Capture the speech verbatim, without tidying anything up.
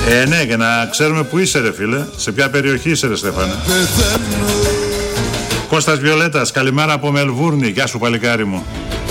Ε, ναι, και να ξέρουμε που είσαι ρε φίλε. Σε ποια περιοχή είσαι ρε Στέφανε. Κώστας Βιολέτας, καλημέρα από Μελβούρνη. Γεια σου παλικάρι μου.